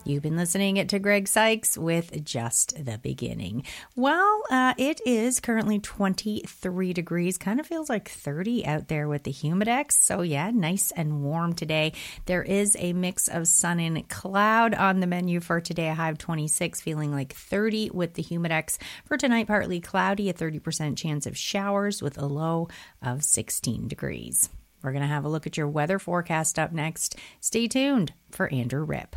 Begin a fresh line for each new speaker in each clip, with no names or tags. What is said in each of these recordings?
You've been listening to Greg Sykes with Just the Beginning. Well, it is currently 23 degrees. Kind of feels like 30 out there with the Humidex. So yeah, nice and warm today. There is a mix of sun and cloud on the menu for today. A high of 26, feeling like 30 with the Humidex. For tonight, partly cloudy, a 30% chance of showers with a low of 16 degrees. We're going to have a look at your weather forecast up next. Stay tuned for Andrew Ripp.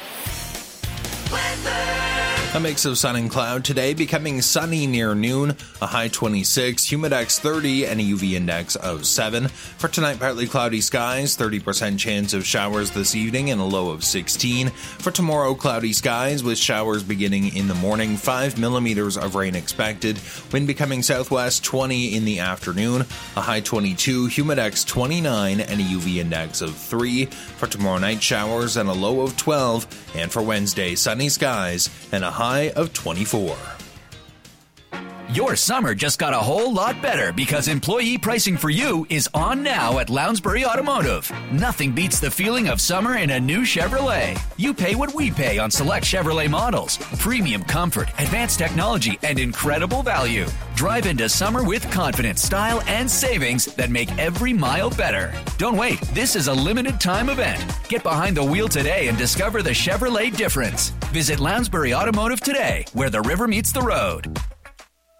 A mix of sun and cloud today, becoming sunny near noon, a high 26, Humidex 30, and a UV index of 7. For tonight, partly cloudy skies, 30% chance of showers this evening, and a low of 16. For tomorrow, cloudy skies with showers beginning in the morning, 5 millimeters of rain expected. Wind becoming southwest, 20 in the afternoon, a high 22, Humidex 29, and a UV index of 3. For tomorrow night, showers and a low of 12. And for Wednesday, sunny skies and a high of 24.
Your summer just got a whole lot better because employee pricing for you is on now at Lounsbury Automotive. Nothing beats the feeling of summer in a new Chevrolet. You pay what we pay on select Chevrolet models. Premium comfort, advanced technology, and incredible value. Drive into summer with confidence, style, and savings that make every mile better. Don't wait. This is a limited time event. Get behind the wheel today and discover the Chevrolet difference. Visit Lounsbury Automotive today, where the river meets the road.